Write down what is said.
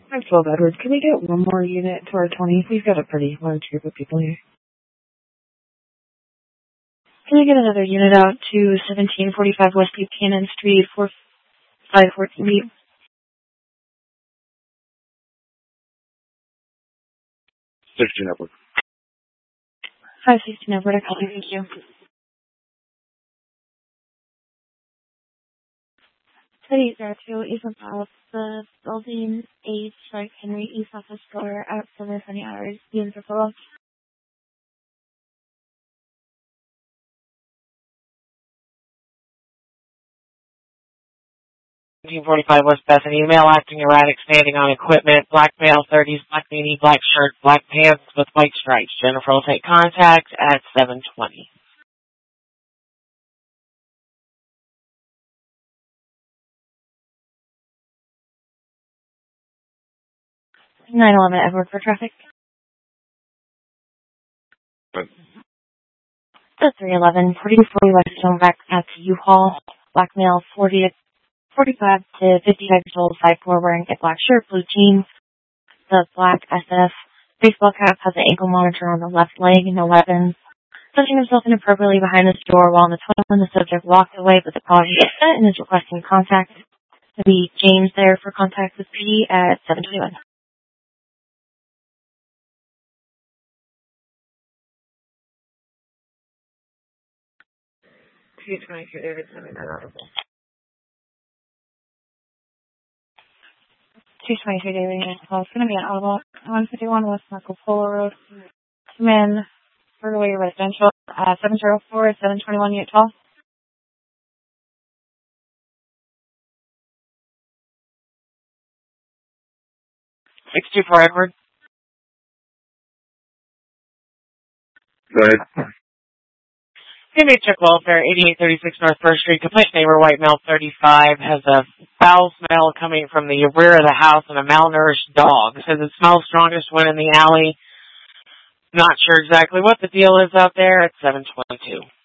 I'm 12 Edwards. Can we get one more unit to our 20? We've got a pretty large group of people here. Can I get another unit out to 1745 West Buchanan Street, 4514? 16 Edward. 516 Edward, I copy, thank you. Study 02 is about the building 8, Strike Henry East Office Store at 7:20 hours. Units are full. 1745 West Bethany, male acting erratic, standing on equipment, black male, 30s, black beanie, black shirt, black pants with white stripes. Jennifer will take contact at 7:20. 911 Edward for traffic. Good. The 311, 40 to 40 West Stoneback at U-Haul, black male, 45 to 55 years old, 5'4", wearing a black shirt, blue jeans, the black SF baseball cap, has an ankle monitor on the left leg, no weapons. Touching himself inappropriately behind the door while on the 21, the subject walked away, but the caller is upset and is requesting contact. It'll be James there for contact with PD at 7:21. 222 Davidson, inaudible. 222 Daily Call. It's going to be an audible. 151 West Marco Polo Road. Come in, Bertaway Residential, 704, 721 Unit 12. 624 Edward. Go ahead. Inmate check welfare, 8836 North 1st Street. Complaint neighbor, white male, 35, has a foul smell coming from the rear of the house and a malnourished dog. Says it smells strongest when in the alley. Not sure exactly what the deal is out there at 722.